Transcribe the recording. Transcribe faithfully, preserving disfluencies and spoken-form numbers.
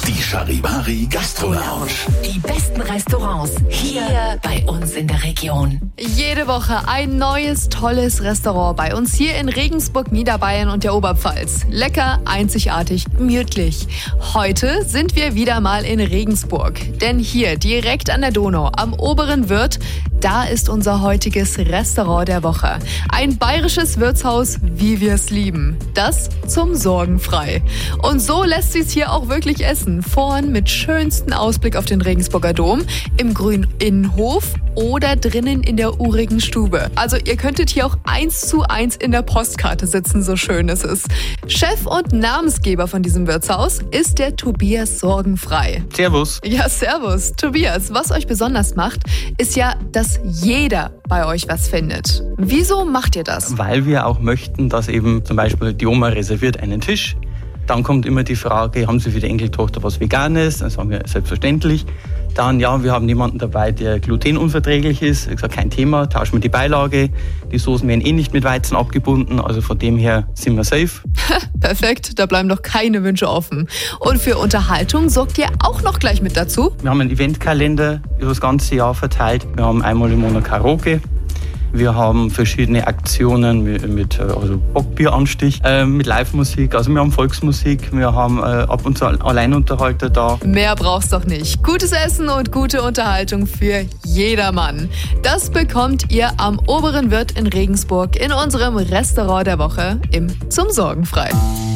Die Charivari Gastro Lounge. Die besten Restaurants hier, hier bei uns in der Region. Jede Woche ein neues, tolles Restaurant bei uns hier in Regensburg, Niederbayern und der Oberpfalz. Lecker, einzigartig, gemütlich. Heute sind wir wieder mal in Regensburg. Denn hier, direkt an der Donau, am Oberen Wirth, da ist unser heutiges Restaurant der Woche. Ein bayerisches Wirtshaus, wie wir es lieben. Das zum Sorgenfrei. Und so lässt sich's hier auch wirklich essen. Vorn mit schönstem Ausblick auf den Regensburger Dom, im grünen Innenhof oder drinnen in der urigen Stube. Also ihr könntet hier auch eins zu eins in der Postkarte sitzen, so schön es ist. Chef und Namensgeber von diesem Wirtshaus ist der Tobias Sorgenfrei. Servus. Ja, servus. Tobias, was euch besonders macht, ist ja, dass jeder bei euch was findet. Wieso macht ihr das? Weil wir auch möchten, dass eben zum Beispiel die Oma reserviert einen Tisch. Dann kommt immer die Frage, haben Sie für die Enkeltochter was Veganes? Dann sagen wir selbstverständlich. Dann, ja, wir haben jemanden dabei, der glutenunverträglich ist. Ich sage, kein Thema, tauschen wir die Beilage. Die Soßen werden eh nicht mit Weizen abgebunden, also von dem her sind wir safe. Perfekt, da bleiben doch keine Wünsche offen. Und für Unterhaltung sorgt ihr auch noch gleich mit dazu? Wir haben einen Eventkalender über das ganze Jahr verteilt. Wir haben einmal im Monat Karaoke. Wir haben verschiedene Aktionen mit, mit also Bockbieranstich, äh, mit Live-Musik. Also wir haben Volksmusik, wir haben äh, ab und zu Alleinunterhalter da. Mehr brauchst doch nicht. Gutes Essen und gute Unterhaltung für jedermann. Das bekommt ihr am Oberen Wirth in Regensburg in unserem Restaurant der Woche im Zum Sorgenfrei.